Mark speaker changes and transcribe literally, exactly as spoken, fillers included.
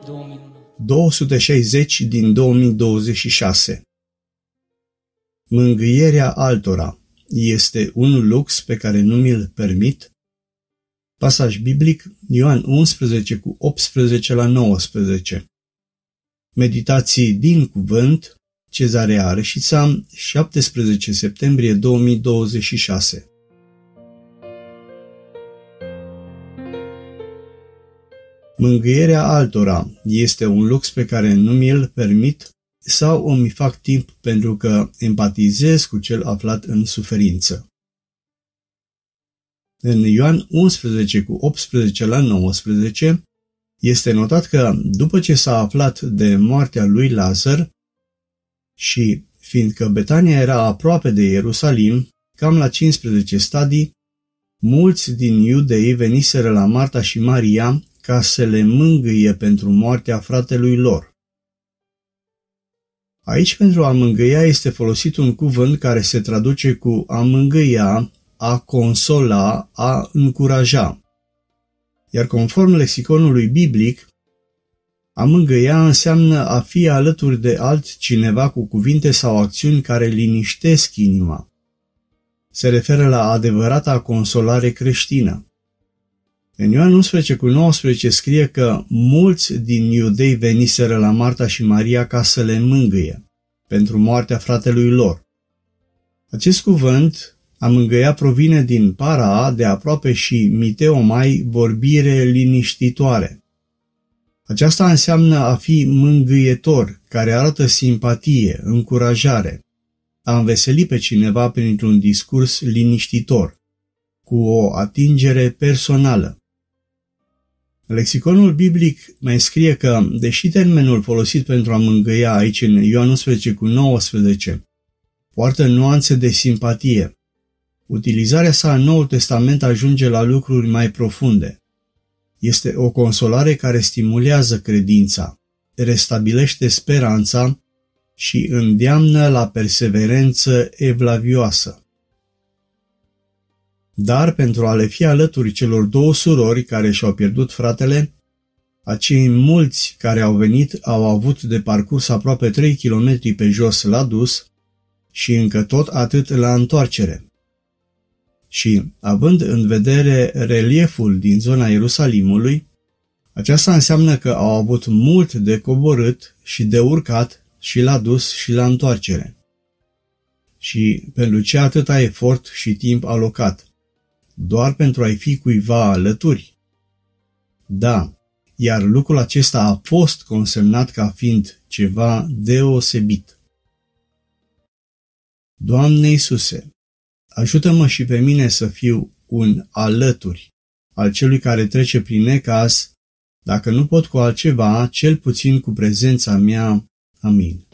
Speaker 1: două sute șaizeci din două mii douăzeci și șase. Mângâierea altora este un lux pe care nu mi-l permit? Pasaj biblic Ioan unsprezece cu optsprezece la nouăsprezece. Meditații din cuvânt Cezarea Reșița, șaptesprezece septembrie două mii douăzeci și șase. Mângâierea altora este un lux pe care nu mi-l permit sau îmi fac timp pentru că empatizez cu cel aflat în suferință? În Ioan unsprezece cu optsprezece la nouăsprezece este notat că după ce s-a aflat de moartea lui Lazar și fiindcă Betania era aproape de Ierusalim, cam la cincisprezece stadii, mulți din iudei veniseră la Marta și Maria ca să le mângâie pentru moartea fratelui lor. Aici pentru a mângâia este folosit un cuvânt care se traduce cu a mângâia, a consola, a încuraja. Iar conform lexiconului biblic, a mângâia înseamnă a fi alături de altcineva cu cuvinte sau acțiuni care liniștesc inima. Se referă la adevărata consolare creștină. În Ioan unsprezece cu nouăsprezece scrie că mulți din iudei veniseră la Marta și Maria ca să le mângâie pentru moartea fratelui lor. Acest cuvânt, a mângâia, provine din para de aproape și miteomai, vorbire liniștitoare. Aceasta înseamnă a fi mângâietor, care arată simpatie, încurajare, a înveseli pe cineva printr-un discurs liniștitor, cu o atingere personală. Lexiconul biblic mai scrie că, deși termenul folosit pentru a mângâia aici în Ioan unsprezece cu nouăsprezece poartă nuanțe de simpatie, utilizarea sa în Noul Testament ajunge la lucruri mai profunde. Este o consolare care stimulează credința, restabilește speranța și îndeamnă la perseverență evlavioasă. Dar pentru a le fi alături celor două surori care și-au pierdut fratele, acei mulți care au venit au avut de parcurs aproape trei kilometri pe jos la dus și încă tot atât la întoarcere. Și, având în vedere relieful din zona Ierusalimului, aceasta înseamnă că au avut mult de coborât și de urcat și la dus și la întoarcere. Și pentru ce atâta efort și timp alocat? Doar pentru a-i fi cuiva alături? Da, iar lucrul acesta a fost consemnat ca fiind ceva deosebit. Doamne Iisuse, ajută-mă și pe mine să fiu un alături al celui care trece prin necaz, dacă nu pot cu altceva, cel puțin cu prezența mea. Amin.